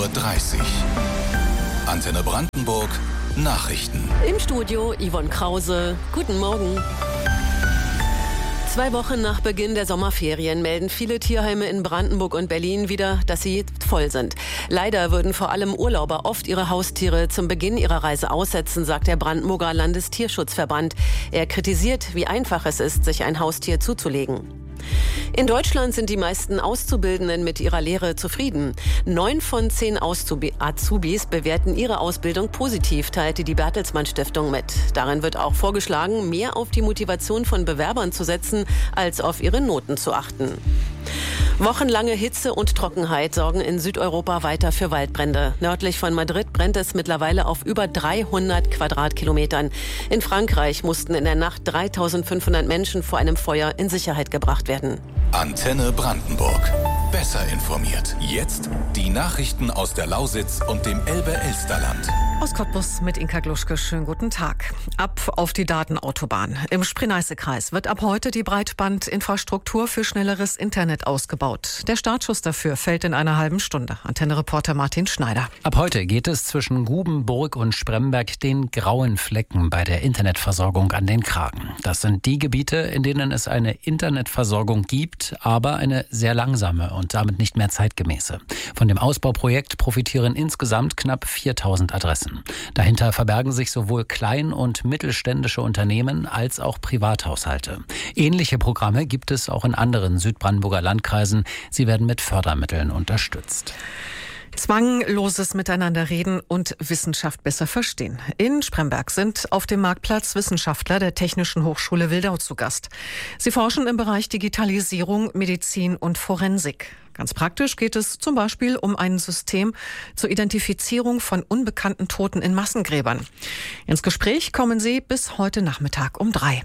9:30 Uhr. Antenne Brandenburg Nachrichten. Im Studio Yvonne Krause. Guten Morgen. 2 Wochen nach Beginn der Sommerferien melden viele Tierheime in Brandenburg und Berlin wieder, dass sie voll sind. Leider würden vor allem Urlauber oft ihre Haustiere zum Beginn ihrer Reise aussetzen, sagt der Brandenburger Landestierschutzverband. Er kritisiert, wie einfach es ist, sich ein Haustier zuzulegen. In Deutschland sind die meisten Auszubildenden mit ihrer Lehre zufrieden. 9 von 10 Azubis bewerten ihre Ausbildung positiv, teilte die Bertelsmann Stiftung mit. Darin wird auch vorgeschlagen, mehr auf die Motivation von Bewerbern zu setzen, als auf ihre Noten zu achten. Wochenlange Hitze und Trockenheit sorgen in Südeuropa weiter für Waldbrände. Nördlich von Madrid brennt es mittlerweile auf über 300 Quadratkilometern. In Frankreich mussten in der Nacht 3.500 Menschen vor einem Feuer in Sicherheit gebracht werden. Antenne Brandenburg. Besser informiert. Jetzt die Nachrichten aus der Lausitz und dem Elbe-Elsterland. Aus Cottbus mit Inka Gluschke. Schönen guten Tag. Ab auf die Datenautobahn. Im Spree-Neiße-Kreis wird ab heute die Breitbandinfrastruktur für schnelleres Internet ausgebaut. Der Startschuss dafür fällt in einer halben Stunde. Antenne-Reporter Martin Schneider. Ab heute geht es zwischen Gubenburg und Spremberg den grauen Flecken bei der Internetversorgung an den Kragen. Das sind die Gebiete, in denen es eine Internetversorgung gibt, aber eine sehr langsame und damit nicht mehr zeitgemäße. Von dem Ausbauprojekt profitieren insgesamt knapp 4.000 Adressen. Dahinter verbergen sich sowohl klein- und mittelständische Unternehmen als auch Privathaushalte. Ähnliche Programme gibt es auch in anderen Südbrandenburger Landkreisen. Sie werden mit Fördermitteln unterstützt. Zwangloses Miteinanderreden und Wissenschaft besser verstehen. In Spremberg sind auf dem Marktplatz Wissenschaftler der Technischen Hochschule Wildau zu Gast. Sie forschen im Bereich Digitalisierung, Medizin und Forensik. Ganz praktisch geht es zum Beispiel um ein System zur Identifizierung von unbekannten Toten in Massengräbern. Ins Gespräch kommen sie bis heute Nachmittag um 3.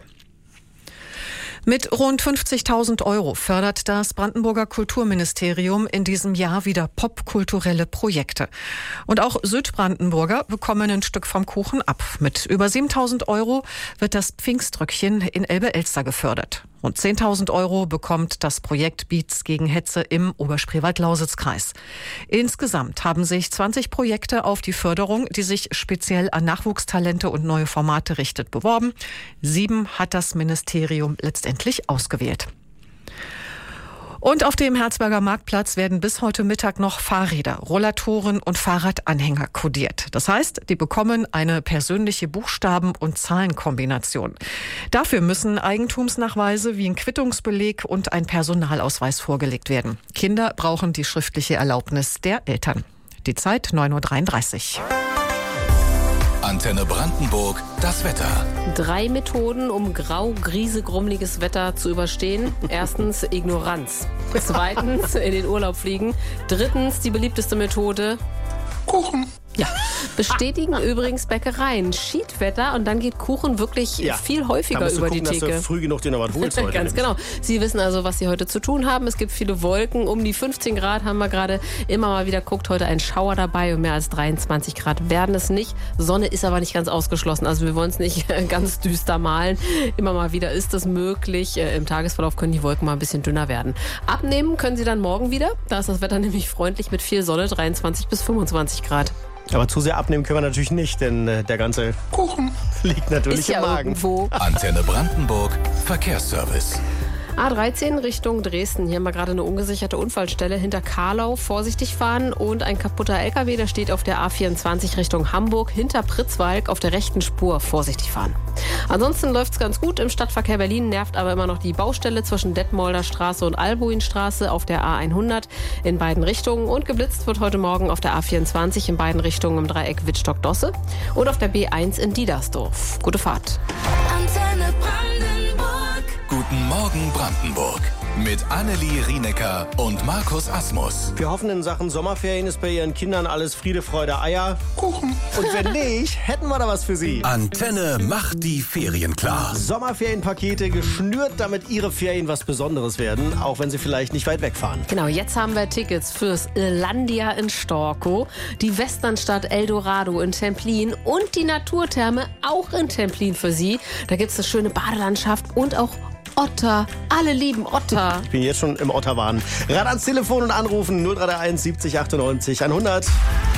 Mit rund 50.000 € fördert das Brandenburger Kulturministerium in diesem Jahr wieder popkulturelle Projekte. Und auch Südbrandenburger bekommen ein Stück vom Kuchen ab. Mit über 7.000 € wird das Pfingströckchen in Elbe-Elster gefördert. Rund 10.000 € bekommt das Projekt Beats gegen Hetze im Oberspreewald-Lausitz-Kreis. Insgesamt haben sich 20 Projekte auf die Förderung, die sich speziell an Nachwuchstalente und neue Formate richtet, beworben. 7 hat das Ministerium letztendlich ausgewählt. Und auf dem Herzberger Marktplatz werden bis heute Mittag noch Fahrräder, Rollatoren und Fahrradanhänger kodiert. Das heißt, die bekommen eine persönliche Buchstaben- und Zahlenkombination. Dafür müssen Eigentumsnachweise wie ein Quittungsbeleg und ein Personalausweis vorgelegt werden. Kinder brauchen die schriftliche Erlaubnis der Eltern. Die Zeit 9:33 Uhr. Antenne Brandenburg, das Wetter. 3 Methoden, um grau-griese-grummeliges Wetter zu überstehen. Erstens Ignoranz. Zweitens in den Urlaub fliegen. Drittens die beliebteste Methode Kuchen. Ja, bestätigen übrigens Bäckereien. Schiedwetter und dann geht Kuchen wirklich viel häufiger über die Theke. Dass du früh genug den aber holst heute. Ganz genau. Sie wissen also, was Sie heute zu tun haben. Es gibt viele Wolken. Um die 15 Grad haben wir gerade immer mal wieder geguckt. Heute ein Schauer dabei und mehr als 23 Grad werden es nicht. Sonne ist aber nicht ganz ausgeschlossen. Also wir wollen es nicht ganz düster malen. Immer mal wieder ist es möglich. Im Tagesverlauf können die Wolken mal ein bisschen dünner werden. Abnehmen können Sie dann morgen wieder. Da ist das Wetter nämlich freundlich mit viel Sonne, 23 bis 25 Grad. Aber zu sehr abnehmen können wir natürlich nicht, denn der ganze Kuchen liegt natürlich im Magen. Irgendwo. Antenne Brandenburg Verkehrsservice. A13 Richtung Dresden. Hier haben wir gerade eine ungesicherte Unfallstelle hinter Karlau. Vorsichtig fahren und ein kaputter LKW, der steht auf der A24 Richtung Hamburg. Hinter Pritzwalk auf der rechten Spur. Vorsichtig fahren. Ansonsten läuft es ganz gut im Stadtverkehr Berlin, nervt aber immer noch die Baustelle zwischen Detmolder Straße und Albuinstraße auf der A100 in beiden Richtungen. Und geblitzt wird heute Morgen auf der A24 in beiden Richtungen im Dreieck Wittstock-Dosse und auf der B1 in Diedersdorf. Gute Fahrt. Antenne Brandenburg. Guten Morgen Brandenburg. Mit Annelie Rienecker und Markus Asmus. Wir hoffen, in Sachen Sommerferien ist bei Ihren Kindern alles Friede, Freude, Eier, Kuchen. Und wenn nicht, hätten wir da was für Sie. Antenne macht die Ferien klar. Sommerferienpakete geschnürt, damit Ihre Ferien was Besonderes werden, auch wenn Sie vielleicht nicht weit wegfahren. Genau, jetzt haben wir Tickets fürs Irlandia in Storkow, die Westernstadt Eldorado in Templin und die Naturtherme auch in Templin für Sie. Da gibt es eine schöne Badelandschaft und auch Otter. Alle lieben Otter. Ich bin jetzt schon im Otterwahn. Ran ans Telefon und anrufen 0331 70 98 100.